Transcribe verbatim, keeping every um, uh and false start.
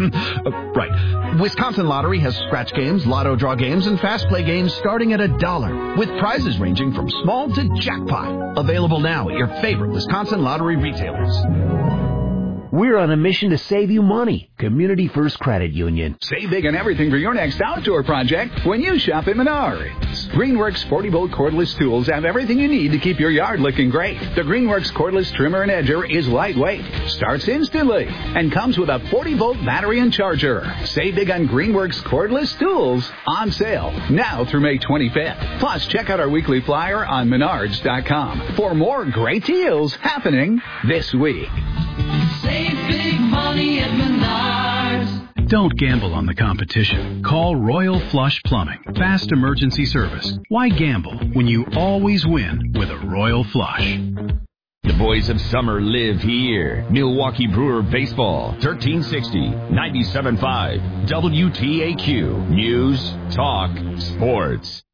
uh, right. Wisconsin Lottery has scratch games, lotto draw games, and fast play games starting at a dollar, with prizes ranging from small to jackpot. Available now at your favorite Wisconsin Lottery retailers. We're on a mission to save you money. Community First Credit Union. Save big on everything for your next outdoor project when you shop at Menards. Greenworks forty-volt cordless tools have everything you need to keep your yard looking great. The Greenworks cordless trimmer and edger is lightweight, starts instantly, and comes with a forty-volt battery and charger. Save big on Greenworks cordless tools on sale now through May twenty-fifth. Plus, check out our weekly flyer on menards dot com for more great deals happening this week. Save big money at Menards. Don't gamble on the competition. Call Royal Flush Plumbing. Fast emergency service. Why gamble when you always win with a Royal Flush? The boys of summer live here. Milwaukee Brewer Baseball, thirteen sixty, ninety-seven point five, W T A Q. News, talk, sports.